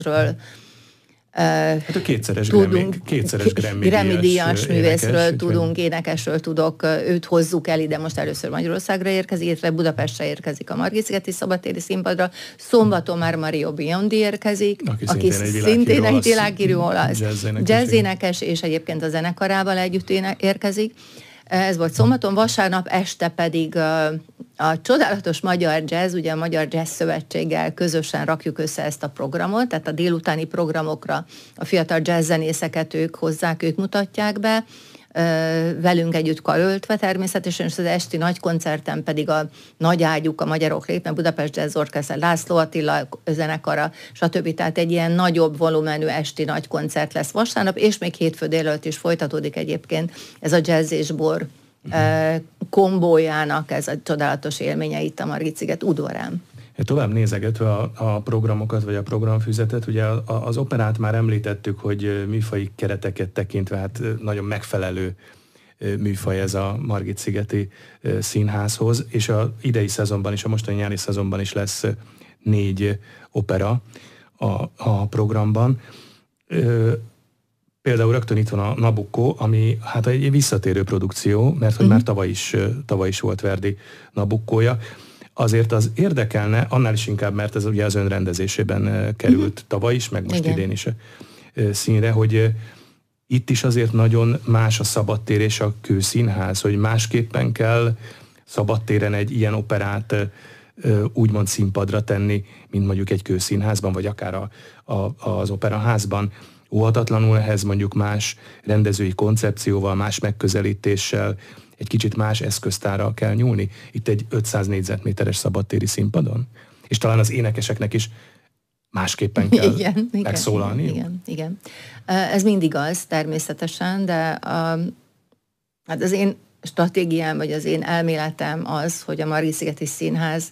Hát a kétszeres Grammy díjas művészről tudunk, énekesről tudok, őt hozzuk el ide, most először Magyarországra érkezik, illetve Budapestre érkezik a Margit-szigeti szabadtéri színpadra. Szombaton már Mario Biondi érkezik, aki szintén egy világhírű olasz jazzénekes, és egyébként a zenekarával együtt érkezik. Ez volt szombaton, vasárnap este pedig a csodálatos Magyar Jazz, ugye a Magyar Jazz Szövetséggel közösen rakjuk össze ezt a programot, tehát a délutáni programokra a fiatal jazzzenészeket ők hozzák, ők mutatják be, velünk együtt karöltve természetesen, és az esti nagy koncerten pedig a nagy ágyuk, a magyarok lépnek, Budapest Jazz Orchestra, László Attila zenekara, stb. Tehát egy ilyen nagyobb volumenű esti nagy koncert lesz vasárnap, és még hétfő délelőtt is folytatódik egyébként ez a jazz és bor kombójának ez a csodálatos élménye itt a Margit-sziget udvarán. Tovább nézegetve a programokat, vagy a programfüzetet, ugye az operát már említettük, hogy műfaji kereteket tekintve hát nagyon megfelelő műfaj ez a Margit-szigeti színházhoz, és az idei szezonban is, a mostani nyári szezonban is lesz 4 opera a programban. Például rögtön itt van a Nabucco, ami hát egy visszatérő produkció, mert hogy már tavaly is volt Verdi Nabuccója. Azért az érdekelne, annál is inkább, mert ez ugye az önrendezésében került tavaly is, meg most idén is színre, hogy itt is azért nagyon más a szabadtér és a kőszínház, hogy másképpen kell szabadtéren egy ilyen operát úgymond színpadra tenni, mint mondjuk egy kőszínházban, vagy akár az operaházban. Óhatatlanul ehhez mondjuk más rendezői koncepcióval, más megközelítéssel, egy kicsit más eszköztárral kell nyúlni. Itt egy 500 négyzetméteres szabadtéri színpadon. És talán az énekeseknek is másképpen kell megszólalni. Igen. Ez mindig az, természetesen, de hát az én stratégiám, vagy az én elméletem az, hogy a Margit-szigeti Színház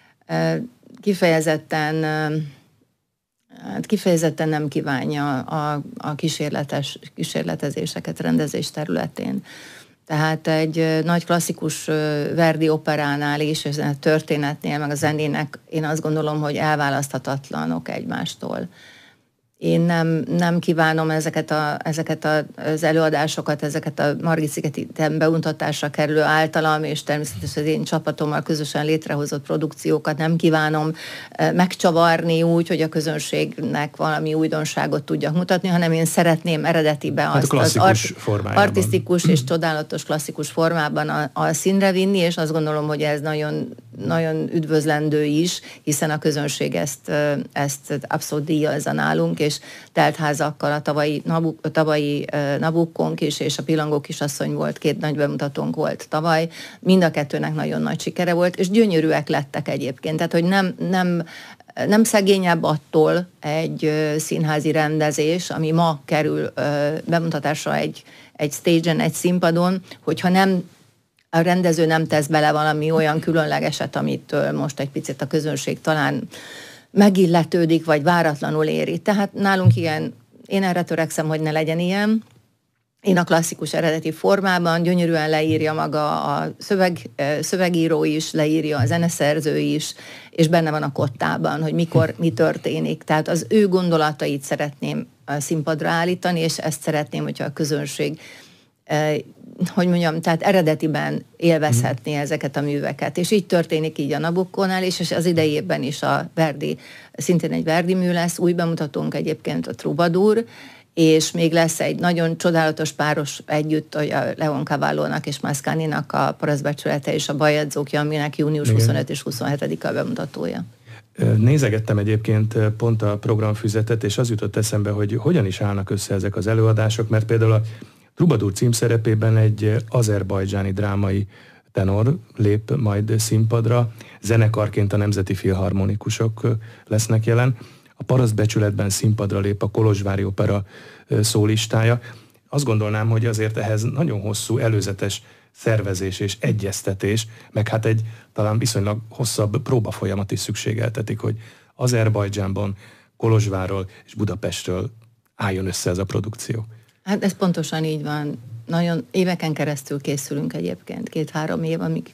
kifejezetten nem kívánja a kísérletezéseket rendezés területén. Tehát egy nagy klasszikus Verdi operánál is, és a történetnél, meg a zenének én azt gondolom, hogy elválaszthatatlanok egymástól. Én nem kívánom ezeket az előadásokat, ezeket a Margit-szigeten bemutatásra kerülő általam, és természetesen az én csapatommal közösen létrehozott produkciókat nem kívánom megcsavarni úgy, hogy a közönségnek valami újdonságot tudjak mutatni, hanem én szeretném eredetiben azt az artisztikus és csodálatos klasszikus formában a színre vinni, és azt gondolom, hogy ez nagyon, nagyon üdvözlendő is, hiszen a közönség ezt abszolút díjazza nálunk, és teltházakkal a tavalyi Nabuccónk is, és a Pillangó kisasszony volt, 2 nagy bemutatónk volt tavaly. Mind a kettőnek nagyon nagy sikere volt, és gyönyörűek lettek egyébként. Tehát, hogy nem szegényebb attól egy színházi rendezés, ami ma kerül bemutatásra egy stage-en, egy színpadon, hogyha a rendező nem tesz bele valami olyan különlegeset, amit most egy picit a közönség talán megilletődik, vagy váratlanul éri. Tehát nálunk ilyen, én erre törekszem, hogy ne legyen ilyen. Én a klasszikus eredeti formában gyönyörűen leírja maga a szövegíró is, leírja a zeneszerző is, és benne van a kottában, hogy mikor mi történik. Tehát az ő gondolatait szeretném színpadra állítani, és ezt szeretném, hogyha a közönség tehát eredetiben élvezhetné ezeket a műveket. És így történik így a Nabuccónál is, és az idejében is a Verdi, szintén egy Verdi mű lesz, új bemutatónk egyébként a Troubadour, és még lesz egy nagyon csodálatos páros együtt, hogy a Leon Cavallónak és Mascagninak a Parasztbecsülete és a Bajadzókja, aminek június 25 és 27-a bemutatója. Nézegettem egyébként pont a programfüzetet, és az jutott eszembe, hogy hogyan is állnak össze ezek az előadások, mert például a Troubadour címszerepében egy azerbajdzsáni drámai tenor lép majd színpadra, zenekarként a Nemzeti Filharmonikusok lesznek jelen. A Parasztbecsületben színpadra lép a Kolozsvári Opera szólistája. Azt gondolnám, hogy azért ehhez nagyon hosszú előzetes szervezés és egyeztetés, meg hát egy talán viszonylag hosszabb próbafolyamat is szükségeltetik, hogy Azerbajdzsánban, Kolozsvárról és Budapestről álljon össze ez a produkció. Hát ez pontosan így van. Nagyon éveken keresztül készülünk egyébként, 2-3 év, amíg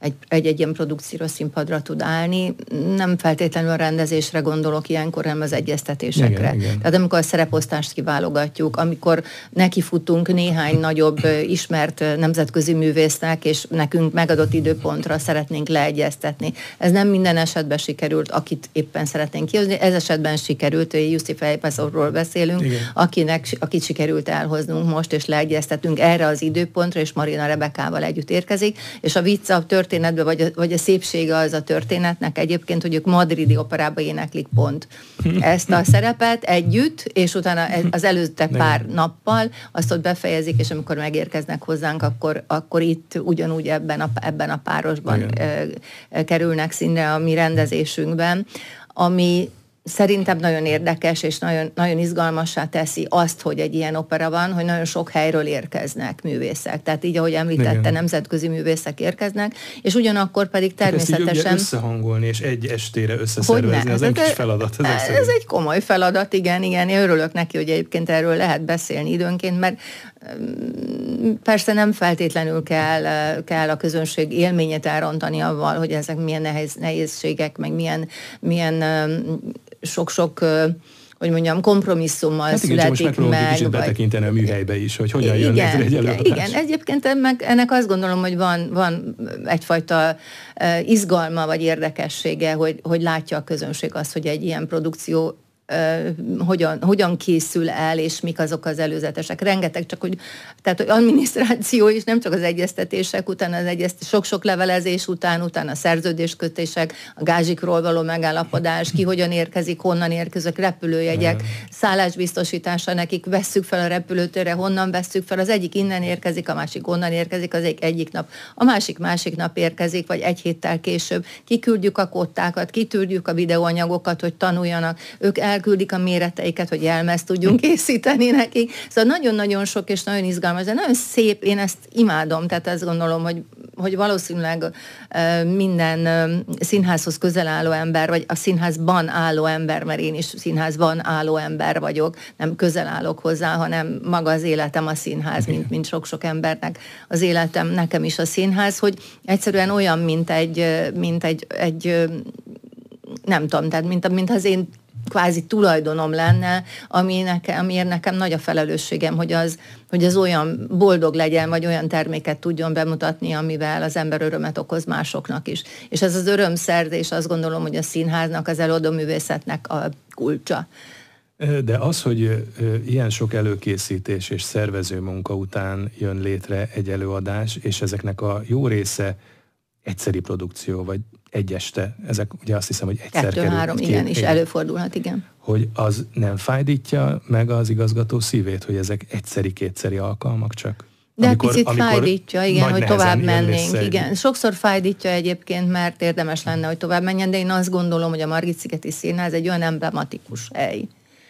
egy ilyen produkcióra, színpadra tud állni. Nem feltétlenül a rendezésre gondolok ilyenkor, hanem az egyeztetésekre. Igen. Tehát amikor a szereposztást kiválogatjuk, amikor nekifutunk néhány nagyobb ismert nemzetközi művésznek, és nekünk megadott időpontra szeretnénk leegyeztetni. Ez nem minden esetben sikerült, akit éppen szeretnénk kihozni. Ez esetben sikerült, Jussi Feipasovról beszélünk, akit sikerült elhoznunk most, és leegyeztetünk erre az időpontra, és Marina Rebekával együtt érkezik, és a vicc a történetben, vagy a szépsége az a történetnek egyébként, hogy ők madridi operába éneklik pont ezt a szerepet együtt, és utána az előtte pár nappal azt ott befejezik, és amikor megérkeznek hozzánk, akkor itt ugyanúgy ebben a párosban kerülnek színre a mi rendezésünkben, ami szerintem nagyon érdekes, és nagyon, nagyon izgalmassá teszi azt, hogy egy ilyen opera van, hogy nagyon sok helyről érkeznek művészek. Tehát így, ahogy említette, nemzetközi művészek érkeznek, és ugyanakkor pedig természetesen... Ezt így összehangolni, és egy estére összeszervezni, az egy kis feladat. Ez egy komoly feladat, igen. Én örülök neki, hogy egyébként erről lehet beszélni időnként, mert persze nem feltétlenül kell a közönség élményét elrontani avval, hogy ezek milyen nehézségek, meg milyen sok-sok, hogy mondjam, kompromisszummal születik most megpróbálunk egy kicsit betekinteni a műhelybe is, hogy hogyan jön létre egy előadás. Igen, egyébként ennek azt gondolom, hogy van egyfajta izgalma vagy érdekessége, hogy látja a közönség azt, hogy egy ilyen produkció hogyan készül el, és mik azok az előzetesek. Rengeteg, tehát hogy adminisztráció is, nem csak az egyeztetések után, sok-sok levelezés után a szerződéskötések, a gázsikról való megállapodás, ki hogyan érkezik, honnan érkezik, repülőjegyek, szállásbiztosítása nekik, vesszük fel a repülőtérre, honnan vesszük fel, az egyik innen érkezik, a másik onnan érkezik, az egyik nap, a másik nap érkezik, vagy egy héttel később. Kiküldjük a kottákat, kitűrjük a videóanyagokat, hogy tanuljanak, ők elküldik a méreteiket, hogy jelmezt tudjunk készíteni nekik. Szóval nagyon-nagyon sok és nagyon izgalmas, de nagyon szép, én ezt imádom, tehát azt gondolom, hogy valószínűleg minden színházhoz közel álló ember, vagy a színházban álló ember, mert én is színházban álló ember vagyok, nem közel állok hozzá, hanem maga az életem a színház, mint sok-sok embernek az életem, nekem is a színház, hogy egyszerűen olyan, mint egy nem tudom, tehát mint az én kvázi tulajdonom lenne, amiért nekem nagy a felelősségem, hogy az olyan boldog legyen, vagy olyan terméket tudjon bemutatni, amivel az ember örömet okoz másoknak is. És ez az örömszerzés, azt gondolom, hogy a színháznak, az előadóművészetnek a kulcsa. De az, hogy ilyen sok előkészítés és szervező munka után jön létre egy előadás, és ezeknek a jó része egyszeri produkció, vagy egy este, ezek ugye azt hiszem, hogy egyszer 2-3, igen, és előfordulhat, igen. Hogy az nem fájdítja meg az igazgató szívét, hogy ezek egyszeri-kétszeri alkalmak csak? De picit fájdítja, igen, hogy tovább mennénk. Igen. Sokszor fájdítja egyébként, mert érdemes lenne, hogy tovább menjen, de én azt gondolom, hogy a Margit-szigeti Színház egy olyan emblematikus hely,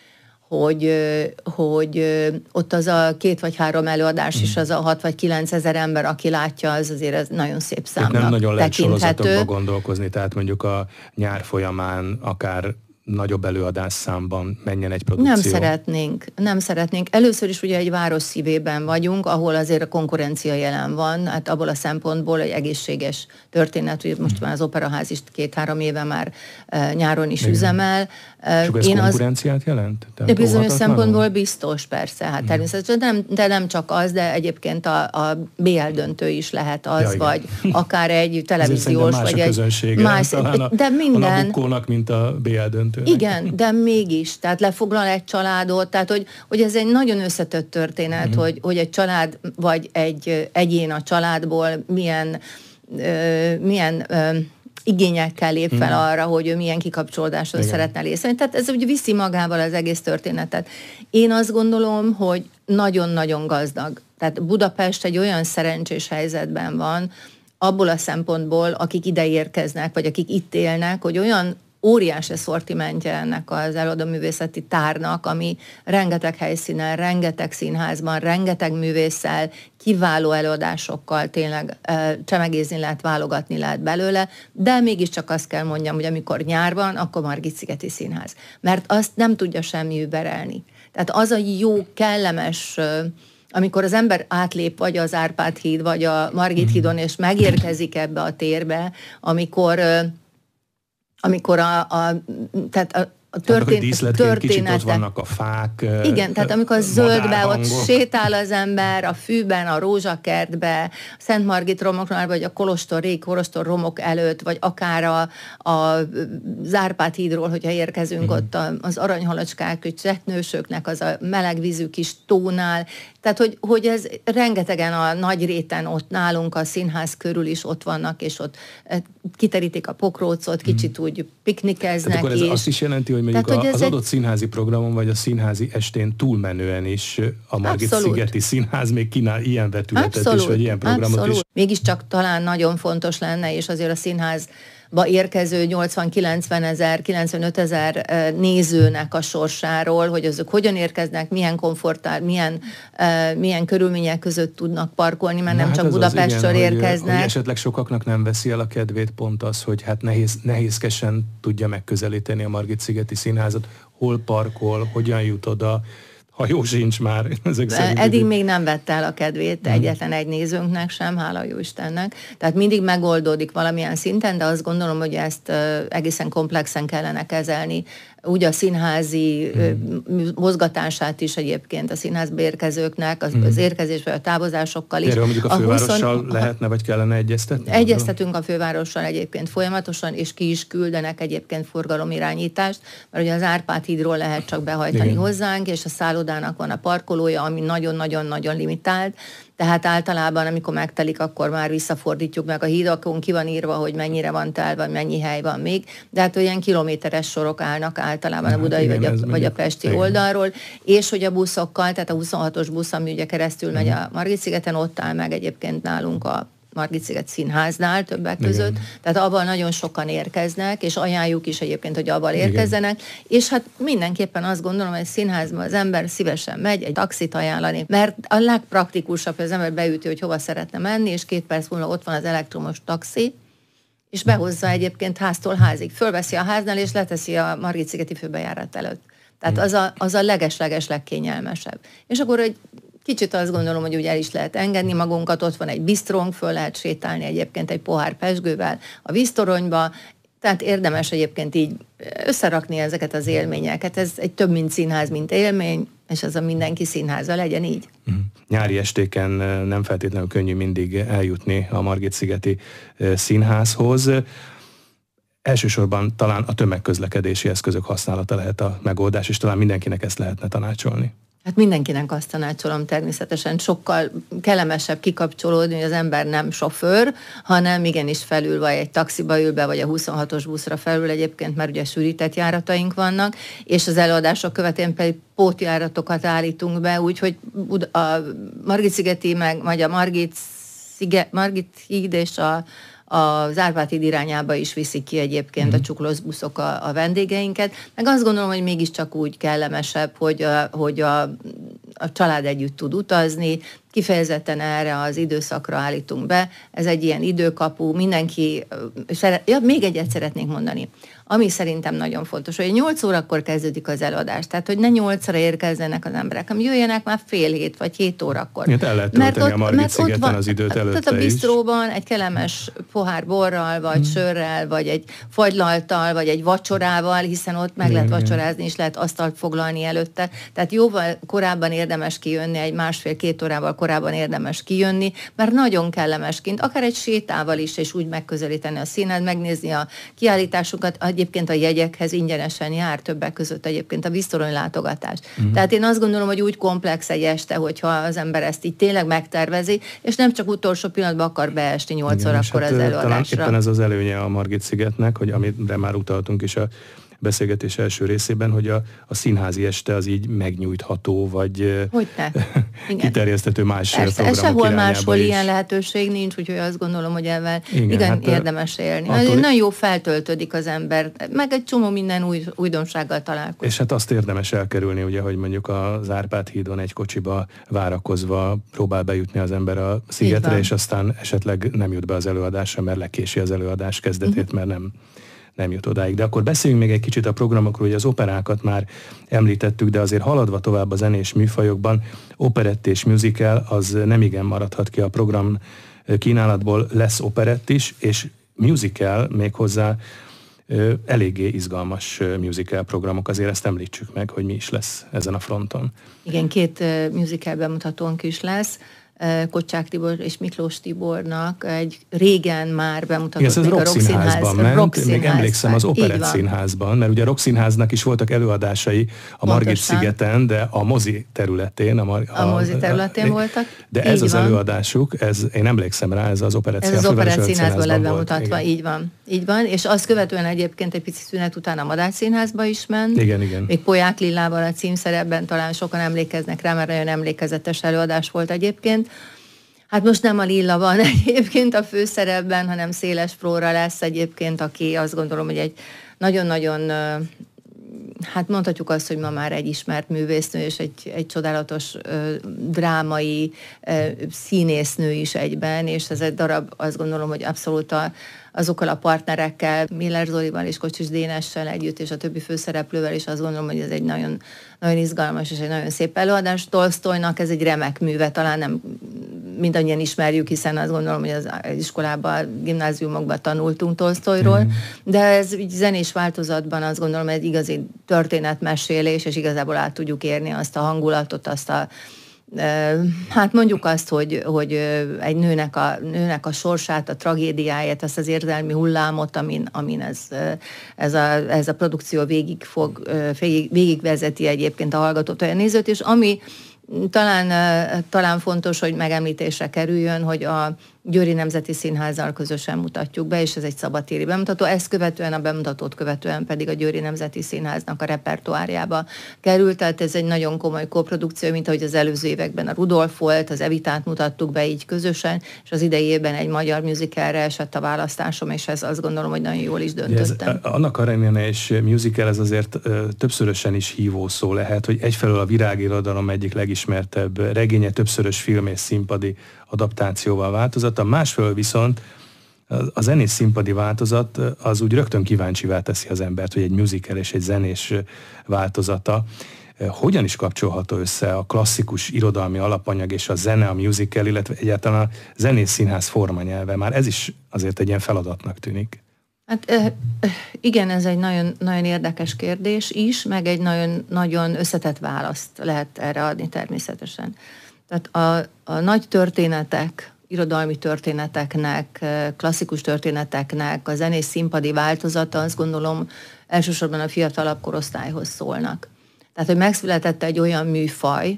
hogy ott az a 2 vagy 3 előadás is, az a 6 vagy 9 ezer ember, aki látja, az azért ez nagyon szép számnak nem nagyon lehet tekinthető. sorozatokba gondolkozni, tehát mondjuk a nyár folyamán akár nagyobb előadás számban menjen egy produkció. Nem szeretnénk. Először is ugye egy város szívében vagyunk, ahol azért a konkurencia jelen van, hát abból a szempontból egy egészséges történet, hogy most már az Operaház is 2-3 éve már nyáron is üzemel. És ez konkurenciát jelent? De bizonyos szempontból biztos, persze, hát természetesen, de nem csak az, de egyébként a BL döntő is lehet az, vagy akár egy televíziós, vagy egy más, de minden. A Nabuccónak, mint a BL döntőnek. Igen, de mégis, tehát lefoglal egy családot, tehát hogy ez egy nagyon összetett történet, hogy egy család, vagy egy egyén a családból milyen igényekkel lép fel arra, hogy ő milyen kikapcsolódásról szeretne részt venni. Tehát ez úgy viszi magával az egész történetet. Én azt gondolom, hogy nagyon-nagyon gazdag. Tehát Budapest egy olyan szerencsés helyzetben van, abból a szempontból, akik ide érkeznek, vagy akik itt élnek, hogy olyan óriási szortimentje ennek az előadóművészeti tárnak, ami rengeteg helyszínen, rengeteg színházban, rengeteg művésszel, kiváló előadásokkal tényleg csemegézni lehet, válogatni lehet belőle, de mégiscsak azt kell mondjam, hogy amikor nyár van, akkor Margit-szigeti Színház. Mert azt nem tudja semmi überelni. Tehát az a jó, kellemes amikor az ember átlép vagy az Árpád híd, vagy a Margit hídon, és megérkezik ebbe a térbe, amikor tehát a története. Kicsit ott vannak a fák. Igen, tehát amikor zöldbe ott sétál az ember, a fűben, a rózsakertbe, a Szent Margit romoknál, vagy a régi kolostor romok előtt, vagy akár az Árpád hídról, hogyha érkezünk ott az aranyhalacskák, csetnősöknek, az a melegvízű kis tónál. Tehát, hogy ez rengetegen a nagy réten ott nálunk, a színház körül is ott vannak, és ott kiterítik a pokrócot, kicsit úgy piknikeznek. Tehát akkor ez azt is jelenti, hogy mondjuk az adott színházi programon, vagy a színházi estén túlmenően is a Margit-szigeti Színház még kínál ilyen vetületet is, vagy ilyen programot is. Mégiscsak talán nagyon fontos lenne, és azért a színházba érkező 80-90 ezer, 95 ezer nézőnek a sorsáról, hogy azok hogyan érkeznek, milyen komfortál, milyen körülmények között tudnak parkolni, mert nem csak Budapestről érkeznek. Hogy esetleg sokaknak nem veszi el a kedvét pont az, hogy hát nehézkesen tudja megközelíteni a Margit-szigeti Színházat, hol parkol, hogyan jut oda, hajó sincs már. Eddig még nem vette el a kedvét egyetlen egy nézőnknek sem, hála jó Istennek. Tehát mindig megoldódik valamilyen szinten, de azt gondolom, hogy ezt egészen komplexen kellene kezelni. Úgy a színházi mozgatását is egyébként a színházba érkezőknek, az érkezésben, a távozásokkal is. Erről mondjuk a fővárossal lehetne, vagy kellene egyeztetni? Egyeztetünk a fővárossal egyébként folyamatosan, és ki is küldenek egyébként forgalomirányítást, mert ugye az Árpád hídról lehet csak behajtani hozzánk, és a szállodának van a parkolója, ami nagyon-nagyon-nagyon limitált. Tehát általában, amikor megtelik, akkor már visszafordítjuk meg a hídakon, ki van írva, hogy mennyire van telve, mennyi hely van még, de hát olyan kilométeres sorok állnak általában a budai vagy a pesti oldalról, és hogy a buszokkal, tehát a 26-os busz, ami ugye keresztül megy a Margit-szigeten, ott áll meg egyébként nálunk a Margit-sziget Színháznál többek között, tehát abban nagyon sokan érkeznek, és ajánljuk is egyébként, hogy abban érkezzenek, és hát mindenképpen azt gondolom, hogy színházban az ember szívesen megy egy taxit ajánlani, mert a legpraktikusabb, hogy az ember beüti, hogy hova szeretne menni, és 2 perc múlva ott van az elektromos taxi, és behozza egyébként háztól házig. Fölveszi a háznál, és leteszi a Margit-szigeti főbejárat előtt. Tehát az a leges-leges legkényelmesebb. És akkor egy kicsit azt gondolom, hogy úgy el is lehet engedni magunkat, ott van egy bistrónk, föl lehet sétálni egyébként egy pohár pezsgővel a víztoronyba, tehát érdemes egyébként így összerakni ezeket az élményeket. Ez egy több mint színház, mint élmény, és az a mindenki színháza legyen így. Nyári estéken nem feltétlenül könnyű mindig eljutni a Margit-szigeti Színházhoz. Elsősorban talán a tömegközlekedési eszközök használata lehet a megoldás, és talán mindenkinek ezt lehetne tanácsolni. Hát mindenkinek azt tanácsolom természetesen, sokkal kellemesebb kikapcsolódni, hogy az ember nem sofőr, hanem igenis felül, vagy egy taxiba ül be, vagy a 26-os buszra felül egyébként, mert ugye sűrített járataink vannak, és az előadások követően pedig pótjáratokat állítunk be, úgyhogy a Margit-szigeti, vagy a Margit híd és az Árpád híd irányába is viszik ki egyébként a csuklós buszok a vendégeinket. Meg azt gondolom, hogy mégiscsak úgy kellemesebb, hogy a család együtt tud utazni, kifejezetten erre az időszakra állítunk be. Ez egy ilyen időkapu, mindenki... még egyet szeretnék mondani. Ami szerintem nagyon fontos, hogy 8 órakor kezdődik az előadás, tehát hogy ne 8-ra érkezzenek az emberek, hanem jöjjenek már fél 7 vagy 7 órakor. Ja, el lehet tölteni a Margit-szigeten az időt előtte is. Tehát a bistróban egy kellemes pohár borral, vagy sörrel, vagy egy fagylalttal, vagy egy vacsorával, hiszen ott meg lehet vacsorázni, és lehet asztalt foglalni előtte. Tehát jóval korábban érdemes kijönni, egy 1,5-2 órával korábban érdemes kijönni, mert nagyon kellemes kint, akár egy sétával is, és úgy megközelíteni a színház, megnézni a kiállításokat. Egyébként a jegyekhez ingyenesen jár többek között egyébként a víztorony látogatás. Tehát én azt gondolom, hogy úgy komplex egy este, hogyha az ember ezt így tényleg megtervezi, és nem csak utolsó pillanatban akar beesni 8 órakor az előadásra. Talán éppen ez az előnye a Margit-szigetnek, hogy amire már utaltunk is a beszélgetés első részében, hogy a színházi este az így megnyújtható, vagy kiterjeszthető más programok sehol irányába máshol is. Ilyen lehetőség nincs, úgyhogy azt gondolom, hogy ezzel érdemes élni. Nagyon jó feltöltődik az ember, meg egy csomó minden újdonsággal találkozik. És hát azt érdemes elkerülni, ugye, hogy mondjuk az Árpád hídon egy kocsiba várakozva próbál bejutni az ember a szigetre, és aztán esetleg nem jut be az előadásra, mert lekési az előadás kezdetét, mert nem jut odáig. De akkor beszéljünk még egy kicsit a programokról, hogy az operákat már említettük, de azért haladva tovább a zenés műfajokban, operett és musical az nem igen maradhat ki a program kínálatból, lesz operett is, és musical méghozzá eléggé izgalmas musical programok, azért ezt említsük meg, hogy mi is lesz ezen a fronton. Igen, 2 musical bemutatónk is lesz. Kocsák Tibor és Miklós Tibornak egy régen már bemutatott még a Rokszínházban ment, még emlékszem az Operett Színházban, mert ugye a Rokszínháznak is voltak előadásai a Margit-szigeten, de a mozi területén. A mozi területén voltak. De ez az előadásuk, én emlékszem rá, ez az Operett Színház. Ez az Operett Színházban lett bemutatva, így van. És azt követően egyébként egy pici szünet után a Madách Színházba is ment. Igen. Még Polyák Lillával a címszerepben, talán sokan emlékeznek rá, mert nagyon emlékezetes előadás volt egyébként. Hát most nem a Lilla van egyébként a főszerepben, hanem Széles Flóra lesz egyébként, aki azt gondolom, hogy egy nagyon-nagyon, hát mondhatjuk azt, hogy ma már egy ismert művésznő, és egy csodálatos drámai színésznő is egyben, és ez egy darab, azt gondolom, hogy abszolút azokkal a partnerekkel, Miller Zolival és Kocsis Dénessel együtt, és a többi főszereplővel is azt gondolom, hogy ez egy nagyon, nagyon izgalmas és egy nagyon szép előadás. Tolsztojnak ez egy remek műve, talán nem mindannyian ismerjük, hiszen azt gondolom, hogy az iskolában, gimnáziumokban tanultunk Tolsztojról, de ez így zenés változatban azt gondolom, hogy egy igazi történetmesélés, és igazából át tudjuk érni azt a hangulatot, azt a hát mondjuk azt, hogy egy nőnek a sorsát, a tragédiáját, azt az érzelmi hullámot, amin ez a produkció végigvezeti egyébként a hallgatót, vagy a nézőt, és ami talán fontos, hogy megemlítésre kerüljön, hogy a Győri Nemzeti Színházzal közösen mutatjuk be, és ez egy szabadtéri bemutató. Ezt követően, a bemutatót követően pedig a Győri Nemzeti Színháznak a repertoárjába került, tehát ez egy nagyon komoly koprodukció, mint ahogy az előző években a Rudolf volt, az Evitát mutattuk be így közösen, és az idei évben egy magyar musicalre esett a választásom, és ez azt gondolom, hogy nagyon jól is döntöttem. Anna Karenina és musical, ez azért többszörösen is hívó szó lehet, hogy egyfelől a virágirodalom egyik legismertebb regénye, többszörös film és színpadi adaptációval változata, másfelől viszont a zenés színpadi változat az úgy rögtön kíváncsivá teszi az embert, hogy egy musical és egy zenés változata hogyan is kapcsolható össze a klasszikus irodalmi alapanyag és a zene, a musical, illetve egyáltalán a zenés színház formanyelve. Már ez is azért egy ilyen feladatnak tűnik. Hát igen, ez egy nagyon, nagyon érdekes kérdés is, meg egy nagyon, nagyon összetett választ lehet erre adni természetesen. Tehát a nagy történetek, irodalmi történeteknek, klasszikus történeteknek a zenés színpadi változata, azt gondolom, elsősorban a fiatalabb korosztályhoz szólnak. Tehát, hogy megszületett egy olyan műfaj,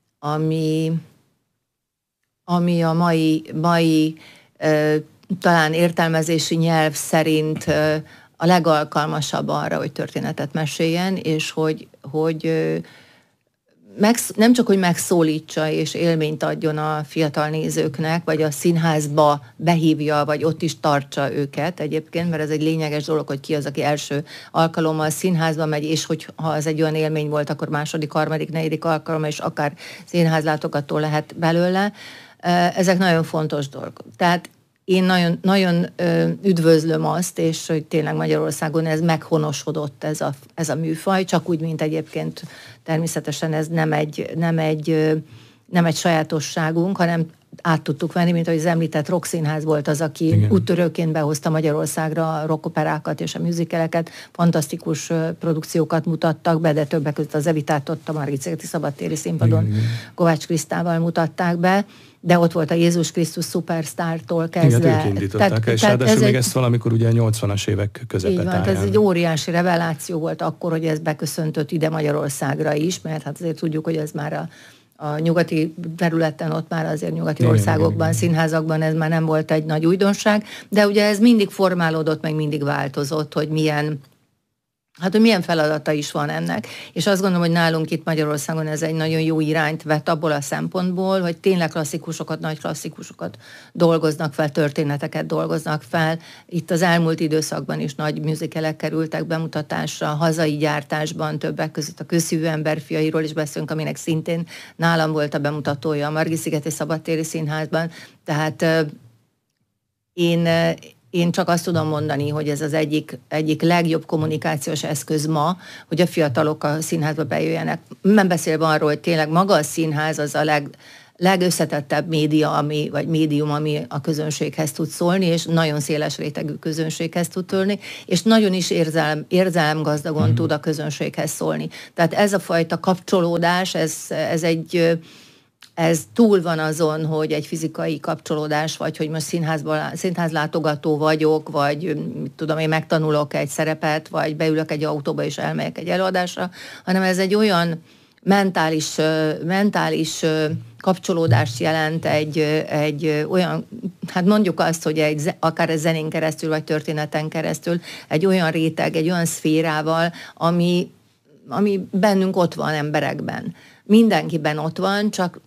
ami a mai talán értelmezési nyelv szerint a legalkalmasabb arra, hogy történetet meséljen, és hogy nem csak, hogy megszólítsa és élményt adjon a fiatal nézőknek, vagy a színházba behívja, vagy ott is tartsa őket egyébként, mert ez egy lényeges dolog, hogy ki az, aki első alkalommal színházba megy, és ha ez egy olyan élmény volt, akkor második, harmadik, negyedik alkalommal, és akár színházlátogató lehet belőle. Ezek nagyon fontos dolgok. Tehát én nagyon, nagyon üdvözlöm azt, és hogy tényleg Magyarországon ez meghonosodott ez a műfaj, csak úgy, mint egyébként természetesen ez nem egy sajátosságunk, hanem át tudtuk venni, mint ahogy az említett Rokszínház volt az, aki igen, úttörőként behozta Magyarországra a rockoperákat és a musicaleket, fantasztikus produkciókat mutattak be, de többek között az Evitát ott a Margit-szigeti szabadtéri színpadon igen, Kovács Krisztával mutatták be, de ott volt a Jézus Krisztus Superstar-tól kezdve. Igen, ők indították, és ráadásul még ezt valamikor ugye a 80-as évek közepetáján. Ez egy óriási reveláció volt akkor, hogy ez beköszöntött ide Magyarországra is, mert hát azért tudjuk, hogy ez már a nyugati területen, ott már azért nyugati országokban, színházakban ez már nem volt egy nagy újdonság, de ugye ez mindig formálódott, meg mindig változott, hogy milyen feladata is van ennek. És azt gondolom, hogy nálunk itt Magyarországon ez egy nagyon jó irányt vett abból a szempontból, hogy tényleg klasszikusokat, nagy klasszikusokat dolgoznak fel, történeteket dolgoznak fel. Itt az elmúlt időszakban is nagy musicalek kerültek bemutatásra, hazai gyártásban, többek között a Közszívű ember fiairól is beszélünk, aminek szintén nálam volt a bemutatója a Margit-szigeti szabadtéri színházban. Tehát én én csak azt tudom mondani, hogy ez az egyik legjobb kommunikációs eszköz ma, hogy a fiatalok a színházba bejöjjenek. Nem beszélve arról, hogy tényleg maga a színház az a legösszetettebb médium, ami a közönséghez tud szólni, és nagyon széles rétegű közönséghez tud szólni, és nagyon is érzelemgazdagon tud a közönséghez szólni. Tehát ez a fajta kapcsolódás, ez túl van azon, hogy egy fizikai kapcsolódás, vagy hogy most színházlátogató vagyok, vagy mit tudom én, megtanulok egy szerepet, vagy beülök egy autóba és elmegyek egy előadásra, hanem ez egy olyan mentális kapcsolódást jelent egy olyan, hát mondjuk azt, hogy akár egy zenén keresztül, vagy történeten keresztül, egy olyan réteg, egy olyan szférával, ami bennünk ott van emberekben. Mindenkiben ott van, csak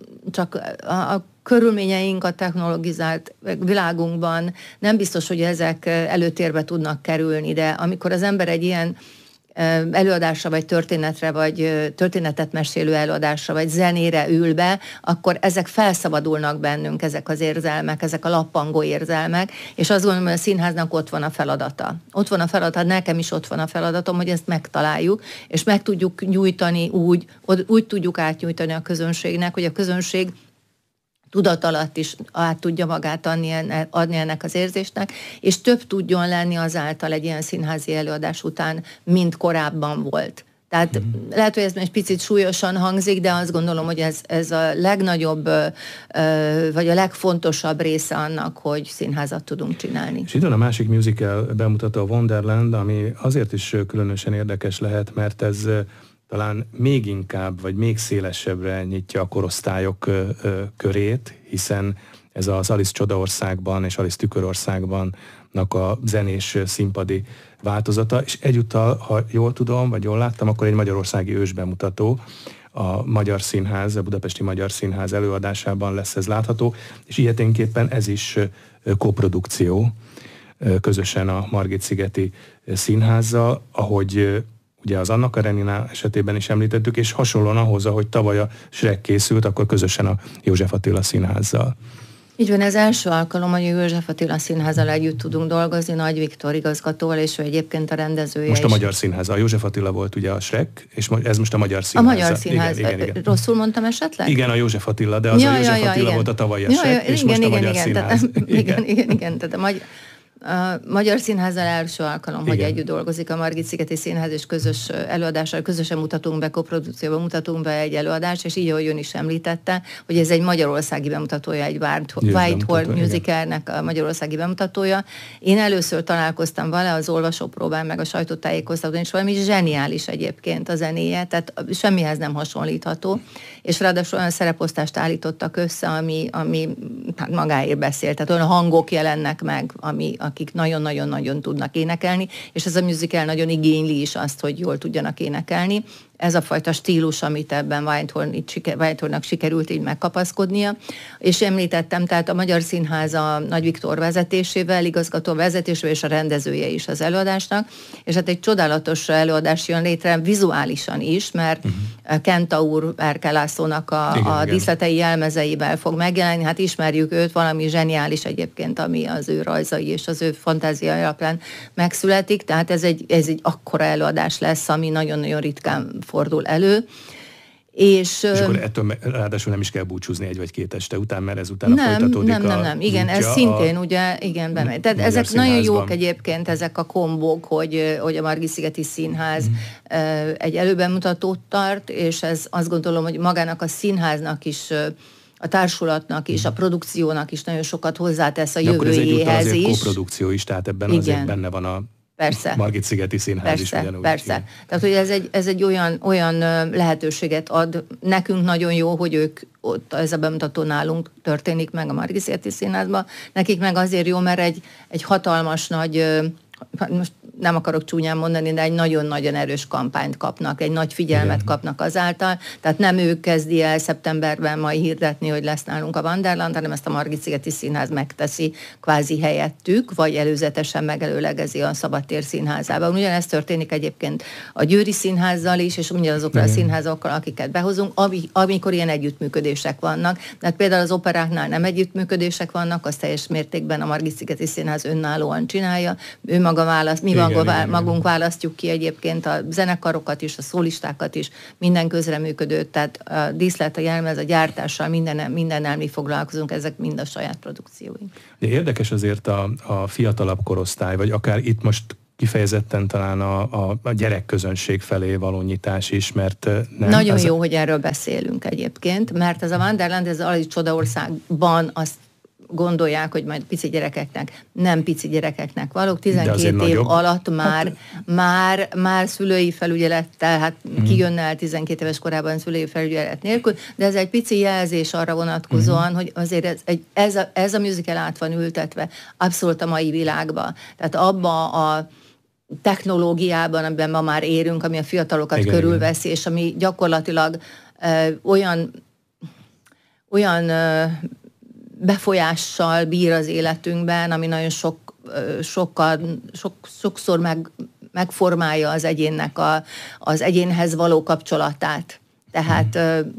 a körülményeink a technologizált világunkban nem biztos, hogy ezek előtérbe tudnak kerülni, de amikor az ember egy ilyen előadásra, vagy történetre, vagy történetet mesélő előadásra, vagy zenére ül be, akkor ezek felszabadulnak bennünk, ezek az érzelmek, ezek a lappangó érzelmek, és azt gondolom, hogy a színháznak ott van a feladata. Ott van a feladata, nekem is ott van a feladatom, hogy ezt megtaláljuk, és meg tudjuk nyújtani úgy tudjuk átnyújtani a közönségnek, hogy a közönség tudat alatt is át tudja magát adni ennek az érzésnek, és több tudjon lenni azáltal egy ilyen színházi előadás után, mint korábban volt. Tehát lehet, hogy ez egy picit súlyosan hangzik, de azt gondolom, hogy ez a legnagyobb, vagy a legfontosabb része annak, hogy színházat tudunk csinálni. És itt van a másik musical bemutató, a Wonderland, ami azért is különösen érdekes lehet, mert ez talán még inkább, vagy még szélesebbre nyitja a korosztályok körét, hiszen ez az Alice Csodaországban és Alice Tükörországbannak a zenés színpadi változata, és egyúttal, ha jól tudom, vagy jól láttam, akkor egy magyarországi ősbemutató, a Magyar Színház, a Budapesti Magyar Színház előadásában lesz ez látható, és ilyeténképpen ez is koprodukció, közösen a Margit-szigeti Színházzal, ahogy ugye az Anna Karenina esetében is említettük, és hasonlóan ahhoz, ahogy tavaly a Shrek készült, akkor közösen a József Attila Színházzal. Így van, ez első alkalom, hogy a József Attila Színházzal együtt tudunk dolgozni, Nagy Viktor igazgatóval, és ő egyébként a rendezője. Most a Magyar Színház. A József Attila volt ugye a Shrek, és ez most a Magyar Színház. A Magyar Színház. Igen. Rosszul mondtam esetleg? Igen, a József Attila, de az a József Attila volt a tavalyi a Shrek, és most a Magyar Színház. Igen, tehát a Magyar Színházzal első alkalom, hogy együtt dolgozik a Margit-szigeti Színház, és közös előadással, közösen mutatunk be, koprodukcióban mutatunk be egy előadást, és így, ahogy ön is említette, hogy ez egy magyarországi bemutatója, egy Whitehall musicalnek a magyarországi bemutatója. Én először találkoztam vele az olvasópróbán, meg a sajtótájékoztatón, és valami zseniális egyébként a zenéje, tehát semmihez nem hasonlítható, és ráadásul olyan szereposztást állítottak össze, ami hát magáért beszél, tehát olyan hangok jelennek meg, akik nagyon-nagyon-nagyon tudnak énekelni, és ez a musical nagyon igényli is azt, hogy jól tudjanak énekelni. Ez a fajta stílus, amit ebben Whitehallnak sikerült így megkapaszkodnia. És említettem, tehát a Magyar Színház a Nagy Viktor vezetésével, igazgató vezetésével és a rendezője is az előadásnak, és hát egy csodálatos előadás jön létre vizuálisan is, mert Kentaur Erkel Lászlónak a díszletei jelmezeivel fog megjelenni, hát ismerjük őt, valami zseniális egyébként, ami az ő rajzai és az ő fantáziai alapján megszületik, tehát ez egy akkora előadás lesz, ami nagyon-nagyon ritkán fordul elő. És akkor ettől ráadásul nem is kell búcsúzni egy vagy két este után, mert ezután folytatódik nem. Igen, ez szintén ugye, igen, bemegy. Tehát ezek nagyon jók egyébként, ezek a kombók, hogy a Margit-szigeti Színház egy előbemutatót tart, és ez azt gondolom, hogy magának a színháznak is, a társulatnak is, a produkciónak is nagyon sokat hozzátesz a jövőjéhez is. Azért koprodukció is, tehát ebben azért benne van a Margit-szigeti Színház is ugyanúgy. Persze. Tehát, hogy ez egy olyan lehetőséget ad. Nekünk nagyon jó, hogy ők ott ez a bemutató nálunk történik meg a Margit-szigeti Színházban. Nekik meg azért jó, mert egy hatalmas nagy, most nem akarok csúnyán mondani, de egy nagyon-nagyon erős kampányt kapnak, egy nagy figyelmet kapnak azáltal, tehát nem ő kezdi el szeptemberben majd hirdetni, hogy lesz nálunk a Wonderland, hanem ezt a Margit-szigeti Színház megteszi kvázi helyettük, vagy előzetesen megelőlegezi a Szabadtér Színházában. Ugyanezt történik egyébként a Győri Színházzal is, és ugyanazokkal a színházakkal, akiket behozunk, amikor ilyen együttműködések vannak. Tehát például az operáknál nem együttműködések vannak, az teljes mértékben a Margit-szigeti Színház önállóan csinálja. Ő maga választ, mi magunk választjuk ki egyébként a zenekarokat is, a szólistákat is, minden közreműködőt, tehát a díszlet, a jelmez, a gyártással, mindennel mi foglalkozunk, ezek mind a saját produkcióink. Érdekes azért a fiatalabb korosztály, vagy akár itt most kifejezetten talán a gyerekközönség felé való nyitás is, mert nem... Nagyon jó, hogy erről beszélünk egyébként, mert ez a Wonderland, ez az Alice Csodaországban azt gondolják, hogy majd pici gyerekeknek, nem pici gyerekeknek valók, 12 év nagyobb. Alatt már szülői felügyelettel, hát kijönne el 12 éves korában szülői felügyelet nélkül, de ez egy pici jelzés arra vonatkozóan, hogy azért ez a musical át van ültetve abszolút a mai világba. Tehát abba a technológiában, amiben ma már érünk, ami a fiatalokat körülveszi, és ami gyakorlatilag olyan befolyással bír az életünkben, ami nagyon sokszor megformálja az egyénnek az egyénhez való kapcsolatát. Tehát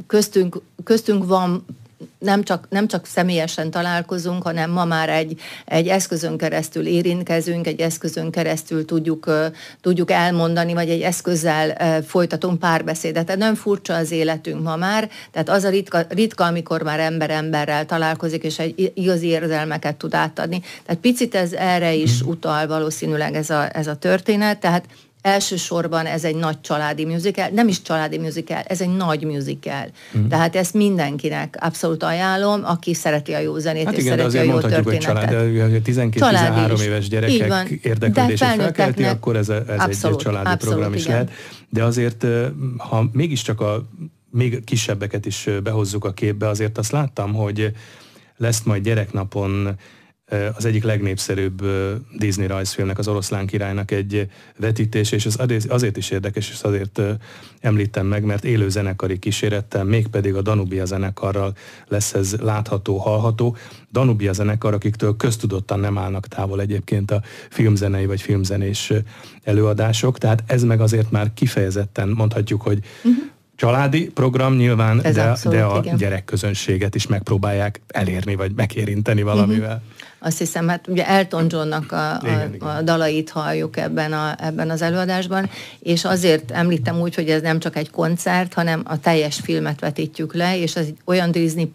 köztünk van, nem csak személyesen találkozunk, hanem ma már egy eszközön keresztül érintkezünk, egy eszközön keresztül tudjuk elmondani, vagy egy eszközzel folytatunk párbeszédet. Tehát nem furcsa az életünk ma már, tehát az a ritka, amikor már ember emberrel találkozik, és egy igazi érzelmeket tud átadni. Tehát picit ez erre is utal valószínűleg ez a történet, tehát elsősorban ez egy nagy családi musical, nem is családi musical, ez egy nagy musical. Tehát ezt mindenkinek abszolút ajánlom, aki szereti a jó zenét, hát és igen, szereti a jó történetet. Hogy család, 12-13 éves gyerekek érdeklődését felkelti, akkor ez egy családi program is lehet. De azért, ha mégiscsak a még kisebbeket is behozzuk a képbe, azért azt láttam, hogy lesz majd gyereknapon az egyik legnépszerűbb Disney rajzfilmnek, az Oroszlán királynak egy vetítés, és ez azért is érdekes, és azért említem meg, mert élő zenekari kísérettel, mégpedig a Danubia zenekarral lesz ez látható, hallható. Danubia zenekar, akiktől köztudottan nem állnak távol egyébként a filmzenei vagy filmzenés előadások, tehát ez meg azért már kifejezetten mondhatjuk, hogy családi program nyilván, de a gyerekközönséget is megpróbálják elérni, vagy megérinteni valamivel. Azt hiszem, hát ugye Elton Johnnak a dalait halljuk ebben az előadásban, és azért említem úgy, hogy ez nem csak egy koncert, hanem a teljes filmet vetítjük le, és ez egy olyan Disney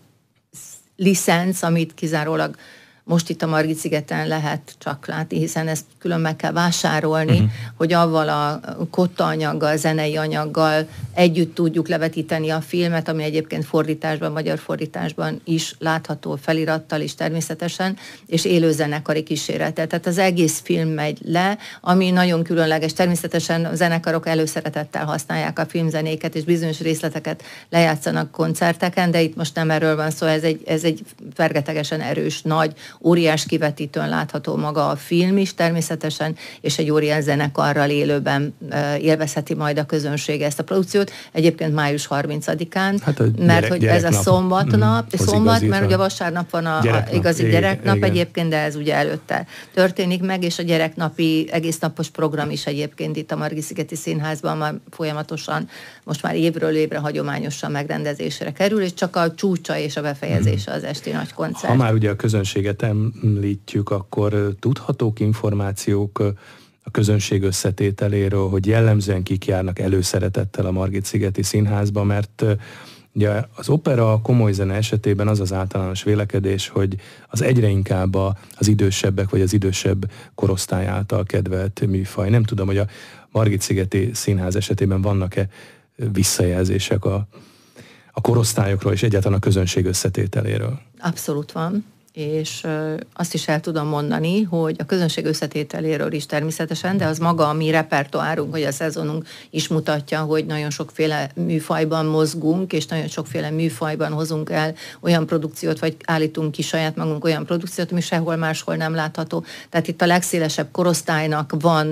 licenc, amit kizárólag most itt a Margit-szigeten lehet csak látni, hiszen ezt külön meg kell vásárolni, hogy avval a kottaanyaggal, zenei anyaggal együtt tudjuk levetíteni a filmet, ami egyébként fordításban, magyar fordításban is látható felirattal is természetesen, és élő zenekari kísérletet. Tehát az egész film megy le, ami nagyon különleges. Természetesen a zenekarok előszeretettel használják a filmzenéket, és bizonyos részleteket lejátszanak koncerteken, de itt most nem erről van szó, ez egy fergetegesen erős, nagy, óriás kivetítőn látható maga a film is természetesen, és egy óriás zenekarral élőben élvezheti majd a közönség ezt a produkciót. Egyébként május 30-án, hát mert hogy ez a szombat, mert ugye vasárnap van a igazi gyereknap egyébként, de ez ugye előtte történik meg, és a gyereknapi egésznapos program is egyébként itt a Margit-szigeti Színházban már folyamatosan, most már évről évre hagyományosan megrendezésre kerül, és csak a csúcsa és a befejezése az esti nagy koncert. Ha már ugye a közönséget említjük, akkor tudhatók információk a közönség összetételéről, hogy jellemzően kik járnak előszeretettel a Margit-szigeti Színházba, mert ugye az opera, komoly zene esetében az általános vélekedés, hogy az egyre inkább az idősebbek vagy az idősebb korosztály által kedvelt műfaj. Nem tudom, hogy a Margit-szigeti Színház esetében vannak-e visszajelzések a korosztályokról és egyáltalán a közönség összetételéről. Abszolút van. És azt is el tudom mondani, hogy a közönség összetételéről is természetesen, de az maga a mi repertoárunk, hogy a szezonunk is mutatja, hogy nagyon sokféle műfajban mozgunk, és nagyon sokféle műfajban hozunk el olyan produkciót, vagy állítunk ki saját magunk olyan produkciót, ami sehol máshol nem látható. Tehát itt a legszélesebb korosztálynak van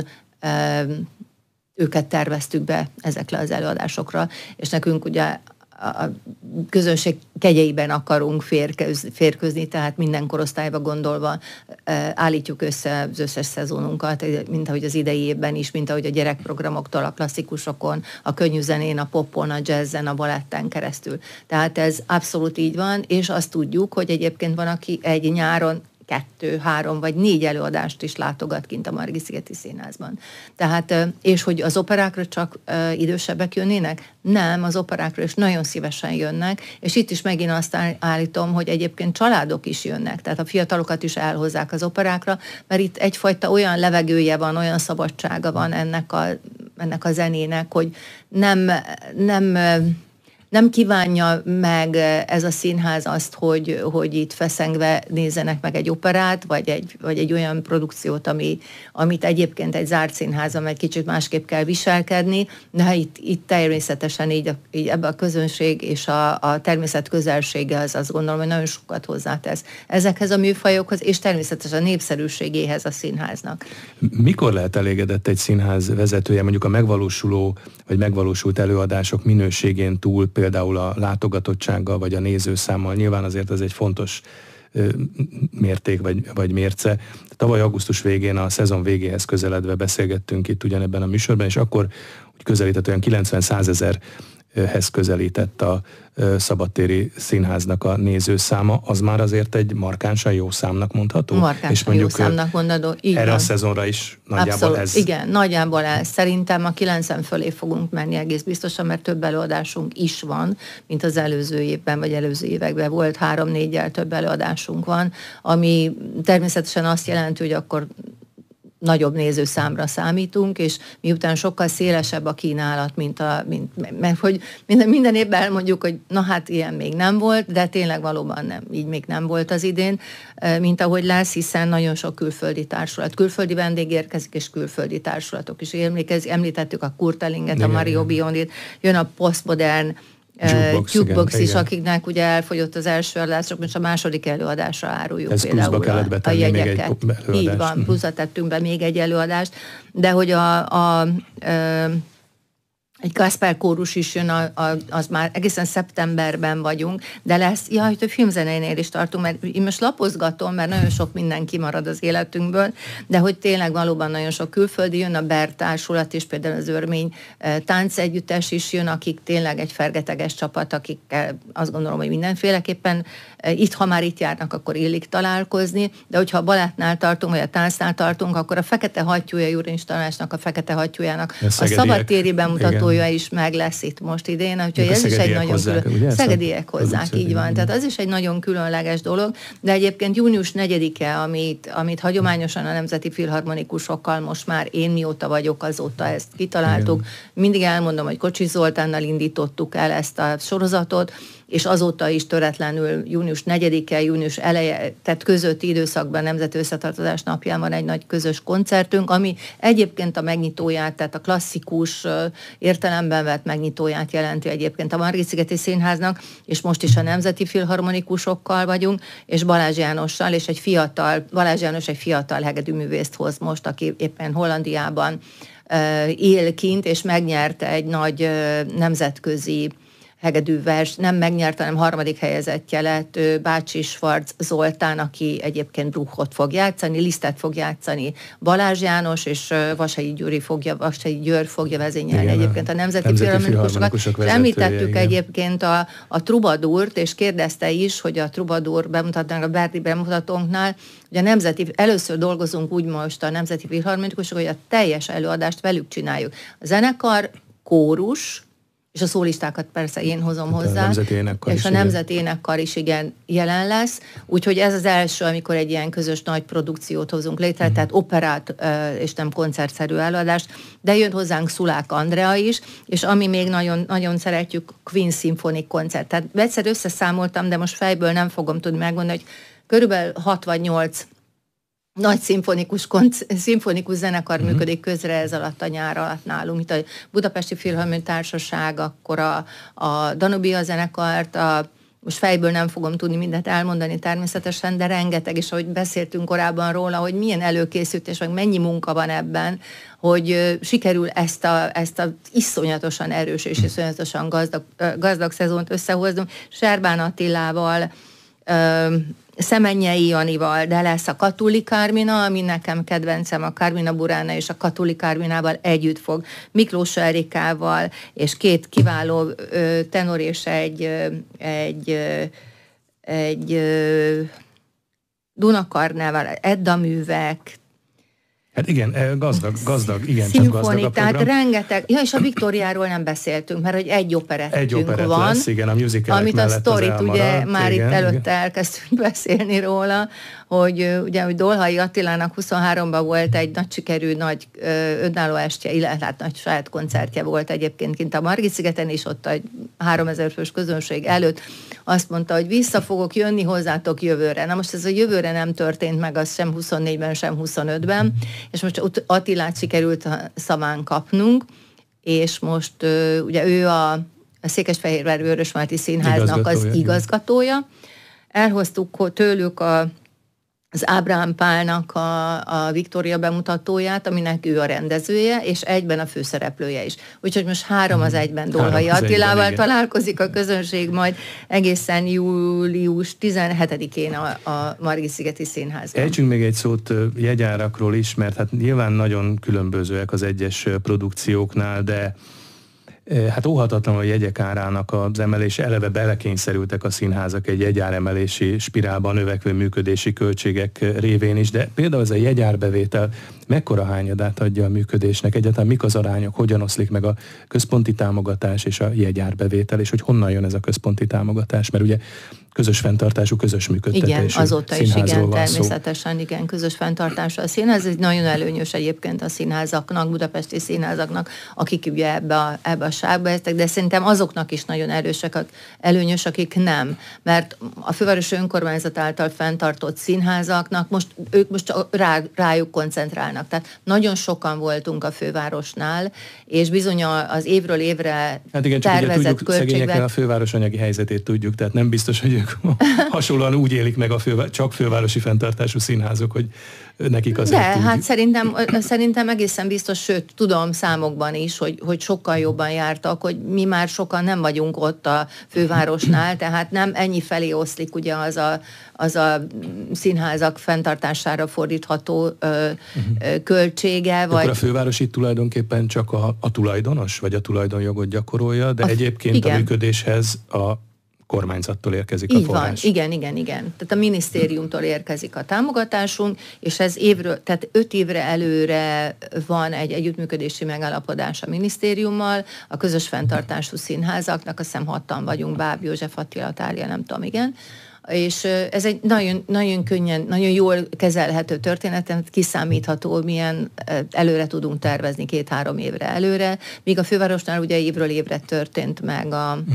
őket terveztük be ezekre az előadásokra, és nekünk ugye a közönség kegyeiben akarunk férkőzni, tehát minden korosztályba gondolva állítjuk össze az összes szezonunkat, mint ahogy az idei évben is, mint ahogy a gyerekprogramoktól, a klasszikusokon, a könnyű zenén, a popon, a jazzen, a baletten keresztül. Tehát ez abszolút így van, és azt tudjuk, hogy egyébként van, aki egy nyáron 2, 3 vagy 4 előadást is látogat kint a Margit-szigeti Színházban. Tehát, és hogy az operákra csak idősebbek jönnének? Nem, az operákra is nagyon szívesen jönnek, és itt is megint azt állítom, hogy egyébként családok is jönnek, tehát a fiatalokat is elhozzák az operákra, mert itt egyfajta olyan levegője van, olyan szabadsága van ennek a zenének, hogy nem kívánja meg ez a színház azt, hogy itt feszengve nézzenek meg egy operát, vagy egy olyan produkciót, amit egyébként egy zárt színházban egy kicsit másképp kell viselkedni, de itt természetesen így ebbe a közönség és a természet közelsége az azt gondolom, hogy nagyon sokat hozzátesz ezekhez a műfajokhoz, és természetesen a népszerűségéhez a színháznak. Mikor lehet elégedett egy színház vezetője, mondjuk a megvalósuló vagy megvalósult előadások minőségén túl, például a látogatottsággal vagy a nézőszámmal? Nyilván azért ez egy fontos mérték vagy mérce. Tavaly augusztus végén a szezon végéhez közeledve beszélgettünk itt ugyanebben a műsorban, és akkor úgy közelített, olyan 90-100 ezerhez közelített a szabadtéri színháznak a nézőszáma, az már azért egy markánsan jó számnak mondható? Markánsan jó számnak mondható. Erre a szezonra is nagyjából abszolút, ez? Igen, nagyjából ez. Szerintem a 90 fölé fogunk menni egész biztosan, mert több előadásunk is van, mint az előző évben, vagy előző években volt 3-4-jel több előadásunk van, ami természetesen azt jelenti, hogy akkor nagyobb nézőszámra számítunk, és miután sokkal szélesebb a kínálat, mert hogy minden évben elmondjuk, hogy na hát ilyen még nem volt, de tényleg valóban nem, így még nem volt az idén, mint ahogy lesz, hiszen nagyon sok külföldi társulat, külföldi vendég érkezik, és külföldi társulatok is említettük a Kurtelinget, a Mario Bionit, jön a posztmodern Jukebox is, akiknek ugye elfogyott az első előadások, és a második előadásra áruljuk ez például a jegyeket. Így van, pluszba tettünk be még egy előadást, de hogy egy Kasper kórus is jön, az már egészen szeptemberben vagyunk, de lesz, hogy a filmzeneinél is tartunk, mert én most lapozgatom, mert nagyon sok minden kimarad az életünkből, de hogy tényleg valóban nagyon sok külföldi jön, a BER társulat és például az örmény táncegyüttes is jön, akik tényleg egy fergeteges csapat, akikkel azt gondolom, hogy mindenféleképpen ha már itt járnak, akkor illik találkozni, de hogyha a balettnál tartunk, vagy a táncnál tartunk, akkor a Fekete Hattyúja, Jurincs Tamásnak a Fekete Hattyújának a szabadtéri bemutatója is meg lesz itt most idén, úgyhogy ez is egy nagyon szegediek hozzák, így van. Tehát az is egy nagyon különleges dolog, de egyébként június 4-e, amit hagyományosan a Nemzeti Filharmonikusokkal most már én mióta vagyok, azóta ezt kitaláltuk. Igen. Mindig elmondom, hogy Kocsis Zoltánnal indítottuk el ezt a sorozatot, és azóta is töretlenül június 4-e, június eleje, tehát közötti időszakban Nemzeti Összetartozás napján van egy nagy közös koncertünk, ami egyébként a megnyitóját, tehát a klasszikus értelemben vett megnyitóját jelenti egyébként a Margit-szigeti Színháznak, és most is a Nemzeti Filharmonikusokkal vagyunk, és Balázs Jánossal, és Balázs János egy fiatal hegedűművészt hoz most, aki éppen Hollandiában él kint, és megnyerte egy nagy nemzetközi hegedűvers, nem megnyert, hanem 3. helyezettje lett Bácsi Schwarz Zoltán, aki egyébként Bruchot fog játszani, Lisztet fog játszani Balázs János, és Vasai Győr fogja vezényelni egyébként a Nemzeti Filharmonikusokat. Említettük egyébként a Trubadúrt, és kérdezte is, hogy a Trubadúr bemutatnánk a Verdi bemutatónknál, hogy először dolgozunk úgy most a Nemzeti Filharmonikusok, hogy a teljes előadást velük csináljuk. A zenekar, kórus, és a szólistákat persze én hozom hozzá, és a Nemzeti Énekkar is igen jelen lesz, úgyhogy ez az első, amikor egy ilyen közös nagy produkciót hozunk létre, tehát operát és nem koncertszerű előadást, de jön hozzánk Szulák Andrea is, és ami még nagyon, nagyon szeretjük, Queen Symphonic koncert. Tehát egyszer összeszámoltam, de most fejből nem fogom tudni megmondani, hogy körülbelül 6 vagy 8 nagy szimfonikus zenekar működik közre ez alatt a nyár alatt nálunk, mint a Budapesti Filharmonia Társaság, akkor a Danubia zenekart, a most fejből nem fogom tudni mindent elmondani természetesen, de rengeteg, és ahogy beszéltünk korábban róla, hogy milyen előkészítés, meg mennyi munka van ebben, hogy sikerül ezt a iszonyatosan erős és iszonyatosan gazdag szezont összehoznunk. Serbán Attilával, Szemennyei Janival, de lesz a Katuli Kármina, ami nekem kedvencem, a Kármina Burána és a Katuli Kárminával együtt fog, Miklós Erikával, és két kiváló tenor és egy Dunakarnával, Edda művek. Hát igen, gazdag, igen, csak gazdag a program. Tehát rengeteg, és a Viktóriáról nem beszéltünk, mert hogy egy operett van, lesz, igen, a musicalek amit a sztorit ugye már igen, itt előtte elkezdtünk beszélni róla, hogy ugye, hogy Dolhai Attilának 23-ban volt egy nagy sikerű, nagy önálló estje, illetve nagy saját koncertje volt egyébként kint a Margit-szigeten, és ott egy 3000 fős közönség előtt azt mondta, hogy vissza fogok jönni hozzátok jövőre. Na most ez a jövőre nem történt meg, az sem 24-ben, sem 25-ben, és most Attilát sikerült a szaván kapnunk, és most ugye ő a Székesfehérvári Vörösmarty Színháznak az igazgatója. Elhoztuk tőlük az Ábrahám Pálnak a Viktória bemutatóját, aminek ő a rendezője, és egyben a főszereplője is. Úgyhogy most 3-1 Dolhai Attilával találkozik a közönség majd egészen július 17-én a Margit-szigeti Színházban. Ejtsünk még egy szót jegyárakról is, mert hát nyilván nagyon különbözőek az egyes produkcióknál, de hát óhatatlanul a jegyek árának az emelése, eleve belekényszerültek a színházak egy jegyáremelési spirálban növekvő működési költségek révén is, de például ez a jegyárbevétel mekkora hányadát adja a működésnek, egyáltalán mik az arányok, hogyan oszlik meg a központi támogatás és a jegyárbevétel, és hogy honnan jön ez a központi támogatás, mert ugye közös fenntartású, közös működtetésű igen, azóta is igen, természetesen szó. Igen, közös fenntartású a színház, ez nagyon előnyös egyébként a színházaknak, budapesti színházaknak, akik ugye ebbe a sávba eztek, de szerintem azoknak is nagyon előnyös, akik nem, mert a fővárosi önkormányzat által fenntartott színházaknak ők most rájuk koncentrálnak, tehát nagyon sokan voltunk a fővárosnál, és bizony az évről évre hát igen, tervezett költségvet... a főváros anyagi helyzetét tudjuk, tehát nem biztos, hogy hasonlóan úgy élik meg csak fővárosi fenntartású színházok, hogy nekik azért de hát szerintem egészen biztos, sőt, tudom számokban is, hogy sokkal jobban jártak, hogy mi már sokan nem vagyunk ott a fővárosnál, tehát nem ennyi felé oszlik ugye az a színházak fenntartására fordítható költsége. Vagy... Akkor a főváros itt tulajdonképpen csak a tulajdonos, vagy a tulajdonjogot gyakorolja, de egyébként igen. A működéshez a kormányzattól érkezik így a forrás. Van, igen. Tehát a minisztériumtól érkezik a támogatásunk, és ez tehát 5 évre előre van egy együttműködési megállapodás a minisztériummal, a közös fenntartású színházaknak, azt hiszem 6-an vagyunk, Báb József, Attila, Tália, nem tudom, igen. És ez egy nagyon, nagyon könnyen, nagyon jól kezelhető történet, kiszámítható, milyen előre tudunk tervezni 2-3 évre előre, míg a fővárosnál ugye évről évre történt meg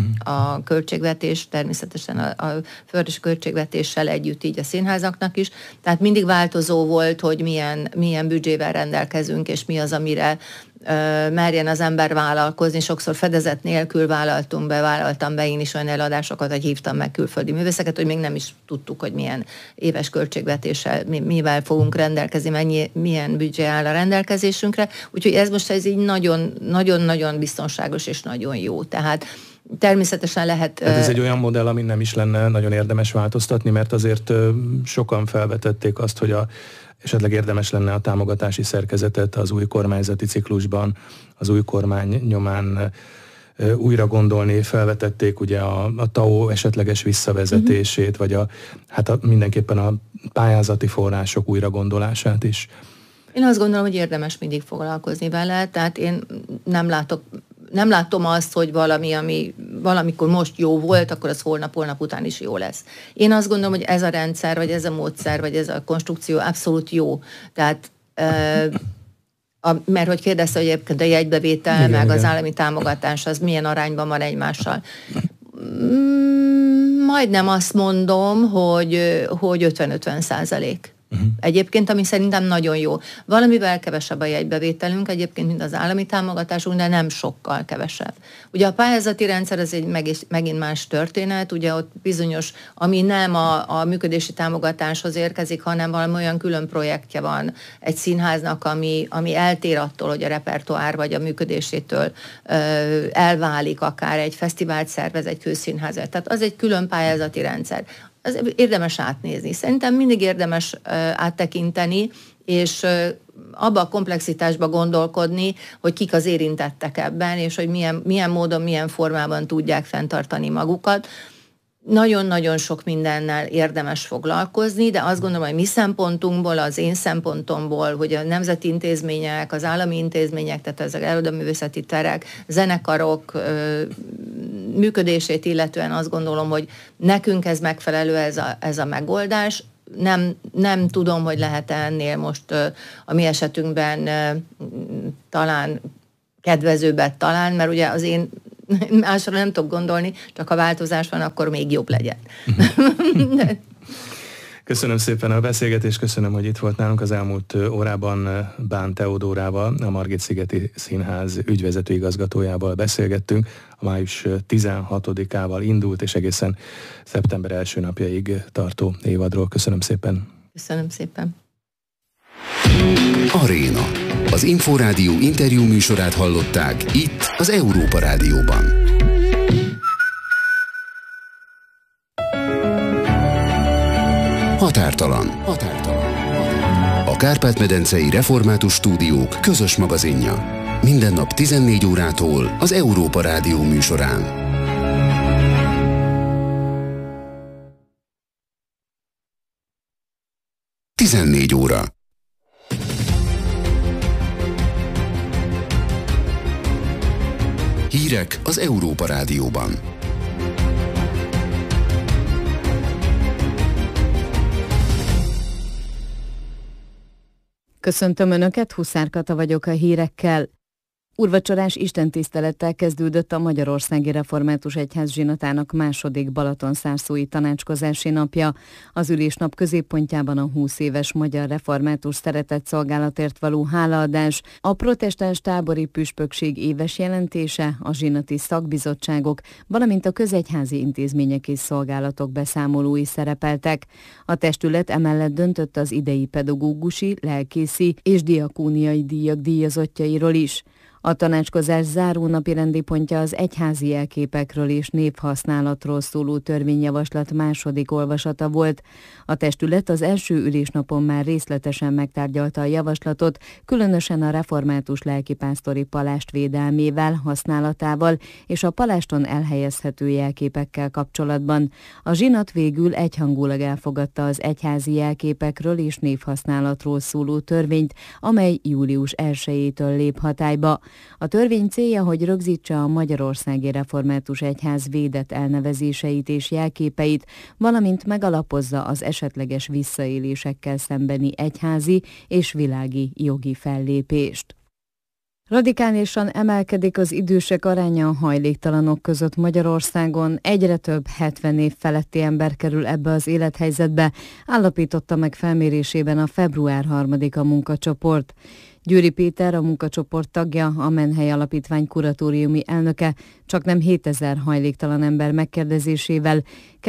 a költségvetés, természetesen a fővárosi költségvetéssel együtt így a színházaknak is, tehát mindig változó volt, hogy milyen büdzsével rendelkezünk, és mi az, amire merjen az ember vállalkozni. Sokszor fedezet nélkül vállaltam be én is olyan eladásokat, hogy hívtam meg külföldi művészeket, hogy még nem is tudtuk, hogy milyen éves költségvetéssel, mivel fogunk rendelkezni, milyen büdzsé áll a rendelkezésünkre. Úgyhogy ez így nagyon-nagyon biztonságos és nagyon jó. Tehát természetesen lehet... Hát ez egy olyan modell, ami nem is lenne nagyon érdemes változtatni, mert azért sokan felvetették azt, hogy esetleg érdemes lenne a támogatási szerkezetet az új kormányzati ciklusban, az új kormány nyomán újra gondolni, felvetették ugye a TAO esetleges visszavezetését, vagy mindenképpen a pályázati források újra gondolását is. Én azt gondolom, hogy érdemes mindig foglalkozni vele, tehát én nem látom azt, hogy valami, ami valamikor most jó volt, akkor az holnap után is jó lesz. Én azt gondolom, hogy ez a rendszer, vagy ez a módszer, vagy ez a konstrukció abszolút jó. Tehát, mert hogy kérdezte, hogy egyébként a jegybevétel, meg az állami támogatás, az milyen arányban van egymással. Majdnem azt mondom, hogy 50-50%. Egyébként, ami szerintem nagyon jó. Valamivel kevesebb a jegybevételünk egyébként, mint az állami támogatásunk, de nem sokkal kevesebb. Ugye a pályázati rendszer az egy megint más történet, ugye ott bizonyos, ami nem a működési támogatáshoz érkezik, hanem valami olyan külön projektje van egy színháznak, ami eltér attól, hogy a repertoár vagy a működésétől elválik, akár egy fesztivált szervez, egy közszínházat. Tehát az egy külön pályázati rendszer. Az érdemes átnézni. Szerintem mindig érdemes áttekinteni, és abba a komplexitásba gondolkodni, hogy kik az érintettek ebben, és hogy milyen módon, milyen formában tudják fenntartani magukat. Nagyon-nagyon sok mindennel érdemes foglalkozni, de azt gondolom, hogy mi szempontunkból, az én szempontomból, hogy a nemzeti intézmények, az állami intézmények, tehát ezek előadóművészeti terek, zenekarok működését illetően azt gondolom, hogy nekünk ez megfelelő ez a megoldás. Nem tudom, hogy lehet ennél most a mi esetünkben talán kedvezőbbet talán, mert ugye az én másra nem tudok gondolni, csak ha változás van, akkor még jobb legyen. Köszönöm szépen a beszélgetést, köszönöm, hogy itt volt nálunk az elmúlt órában. Bán Teodórával, a Margit-szigeti Színház ügyvezető igazgatójával beszélgettünk. A május 16-ával indult, és egészen szeptember első napjaig tartó évadról. Köszönöm szépen. Köszönöm szépen. Aréna. Az Inforádió interjú műsorát hallották itt az Európa Rádióban. Határtalan. A Kárpát-medencei Református Stúdiók közös magazinja. Minden nap 14 órától az Európa Rádió műsorán. 14 óra. Hírek az Európa Rádióban. Köszöntöm Önöket, Huszár Kata vagyok a hírekkel. Úrvacsorás istentisztelettel kezdődött a Magyarországi Református Egyház zsinatának második balatonszárszói tanácskozási napja. Az ülésnap középpontjában a 20 éves Magyar Református Szeretetszolgálatért való hálaadás, a protestáns tábori püspökség éves jelentése, a zsinati szakbizottságok, valamint a közegyházi intézmények és szolgálatok beszámolói szerepeltek. A testület emellett döntött az idei pedagógusi, lelkészi és diakóniai díjak díjazottjairól is. A tanácskozás záró napirendi pontja az egyházi jelképekről és névhasználatról szóló törvényjavaslat második olvasata volt. A testület az első ülésnapon már részletesen megtárgyalta a javaslatot, különösen a református lelkipásztori palást védelmével, használatával és a paláston elhelyezhető jelképekkel kapcsolatban. A zsinat végül egyhangulag elfogadta az egyházi jelképekről és névhasználatról szóló törvényt, amely július 1-től lép hatályba. A törvény célja, hogy rögzítse a Magyarországi Református Egyház védett elnevezéseit és jelképeit, valamint megalapozza az esetleges visszaélésekkel szembeni egyházi és világi jogi fellépést. Radikálisan emelkedik az idősek aránya a hajléktalanok között Magyarországon. Egyre több 70 év feletti ember kerül ebbe az élethelyzetbe, állapította meg felmérésében a február 3-a munkacsoport. Győri Péter, a munkacsoport tagja, a Menhely Alapítvány kuratóriumi elnöke csaknem 7000 hajléktalan ember megkérdezésével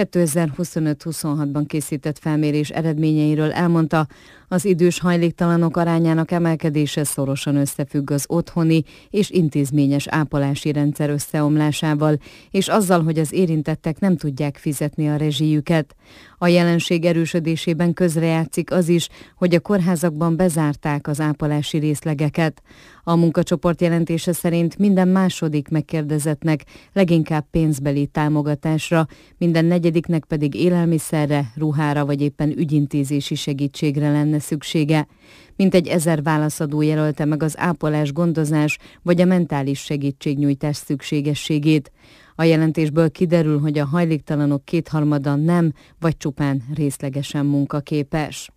2025-26-ban készített felmérés eredményeiről elmondta, az idős hajléktalanok arányának emelkedése szorosan összefügg az otthoni és intézményes ápolási rendszer összeomlásával, és azzal, hogy az érintettek nem tudják fizetni a rezsijüket. A jelenség erősödésében közrejátszik az is, hogy a kórházakban bezárták az ápolási részlegeket. A munkacsoport jelentése szerint minden második megkérdezettnek leginkább pénzbeli támogatásra, minden negyediknek pedig élelmiszerre, ruhára vagy éppen ügyintézési segítségre lenne szüksége. Mintegy 1000 válaszadó jelölte meg az ápolás, gondozás vagy a mentális segítségnyújtás szükségességét. A jelentésből kiderül, hogy a hajléktalanok 2/3 nem, vagy csupán részlegesen munkaképes.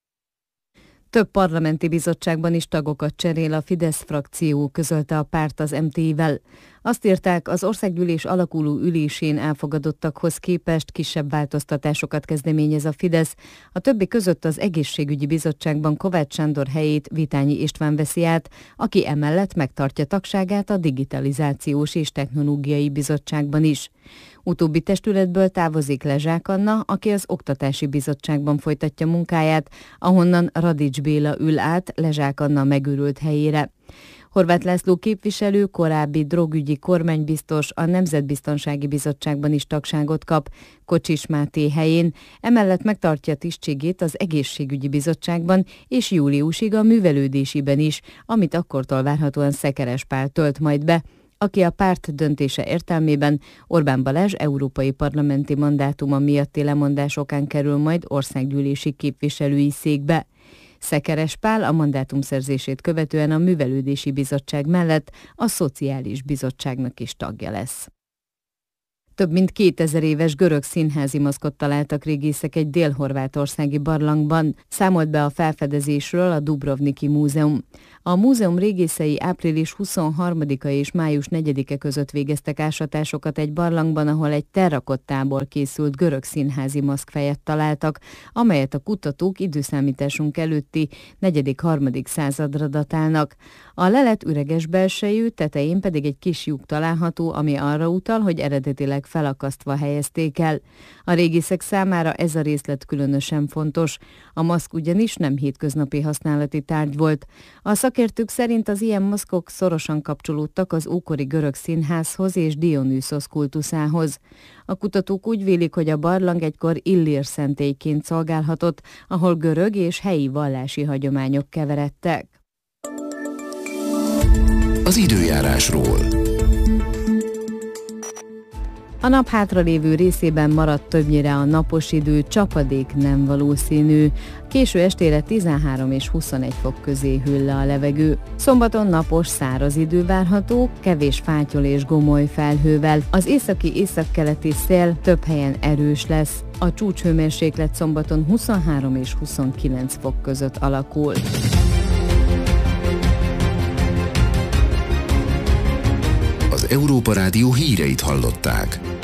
Több parlamenti bizottságban is tagokat cserél a Fidesz frakció, közölte a párt az MTI-vel. Azt írták, az országgyűlés alakuló ülésén elfogadottakhoz képest kisebb változtatásokat kezdeményez a Fidesz. A többi között az Egészségügyi Bizottságban Kovács Sándor helyét Vitányi István veszi át, aki emellett megtartja tagságát a Digitalizációs és Technológiai Bizottságban is. Utóbbi testületből távozik Lezsák Anna, aki az Oktatási Bizottságban folytatja munkáját, ahonnan Radics Béla ül át Lezsák Anna megőrült helyére. Horváth László képviselő, korábbi drogügyi kormánybiztos, a Nemzetbiztonsági Bizottságban is tagságot kap, Kocsis Máté helyén, emellett megtartja tisztségét az Egészségügyi Bizottságban és júliusig a Művelődésiben is, amit akkortól várhatóan Szekeres Pál tölt majd be, aki a párt döntése értelmében Orbán Balázs európai parlamenti mandátuma miatti lemondás okán kerül majd országgyűlési képviselői székbe. Szekeres Pál a mandátumszerzését követően a Művelődési Bizottság mellett a Szociális Bizottságnak is tagja lesz. Több mint 2000 éves görög színházi maszkot találtak régészek egy dél-horvátországi barlangban, számolt be a felfedezésről a Dubrovniki Múzeum. A múzeum régészei április 23-a és május 4-e között végeztek ásatásokat egy barlangban, ahol egy terrakottából készült görög színházi maszkfejet találtak, amelyet a kutatók időszámításunk előtti 4.-3. századra datálnak. A lelet üreges belsejű, tetején pedig egy kis lyuk található, ami arra utal, hogy eredetileg felakasztva helyezték el. A régészek számára ez a részlet különösen fontos. A maszk ugyanis nem hétköznapi használati tárgy volt. A szakértők szerint az ilyen maszkok szorosan kapcsolódtak az ókori görög színházhoz és Dionysos kultuszához. A kutatók úgy vélik, hogy a barlang egykor Illír szentélyként szolgálhatott, ahol görög és helyi vallási hagyományok keveredtek. Az időjárásról. A nap hátralévő részében maradt többnyire a napos idő, csapadék nem valószínű. Késő estére 13 és 21 fok közé hűl le a levegő. Szombaton napos, száraz idő várható, kevés fátyol és gomoly felhővel. Az északi északkeleti szél több helyen erős lesz. A csúcshőmérséklet szombaton 23 és 29 fok között alakul. Az Európa Rádió híreit hallották.